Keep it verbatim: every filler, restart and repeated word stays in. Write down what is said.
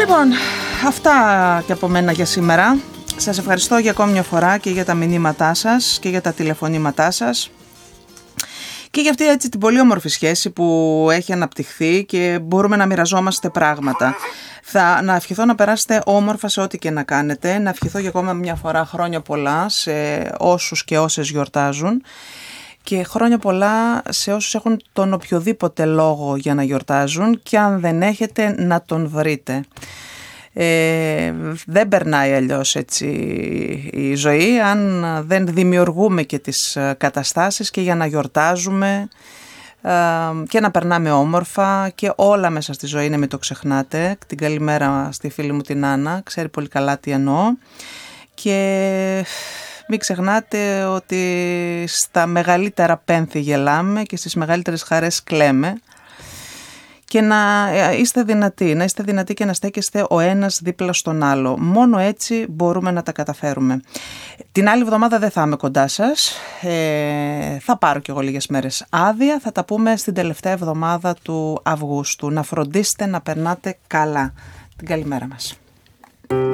Λοιπόν, αυτά και από μένα για σήμερα. Σας ευχαριστώ για ακόμη μια φορά και για τα μηνύματά σας και για τα τηλεφωνήματά σας και για αυτή έτσι την πολύ όμορφη σχέση που έχει αναπτυχθεί και μπορούμε να μοιραζόμαστε πράγματα. Θα να ευχηθώ να περάσετε όμορφα σε ό,τι και να κάνετε, να ευχηθώ για ακόμα μια φορά χρόνια πολλά σε όσους και όσες γιορτάζουν και χρόνια πολλά σε όσους έχουν τον οποιοδήποτε λόγο για να γιορτάζουν και αν δεν έχετε να τον βρείτε. Ε, δεν περνάει αλλιώς έτσι η ζωή αν δεν δημιουργούμε και τις καταστάσεις και για να γιορτάζουμε ε, και να περνάμε όμορφα και όλα μέσα στη ζωή είναι, μην το ξεχνάτε. Την καλημέρα στη φίλη μου την Άννα, ξέρει πολύ καλά τι εννοώ και μην ξεχνάτε ότι στα μεγαλύτερα πένθη γελάμε και στις μεγαλύτερες χαρές κλαίμε. Και να είστε δυνατοί, να είστε δυνατοί και να στέκεστε ο ένας δίπλα στον άλλο. Μόνο έτσι μπορούμε να τα καταφέρουμε. Την άλλη εβδομάδα δεν θα είμαι κοντά σας. Ε, θα πάρω κι εγώ λίγες μέρες άδεια. Θα τα πούμε στην τελευταία εβδομάδα του Αυγούστου. Να φροντίσετε να περνάτε καλά. Την καλημέρα μας.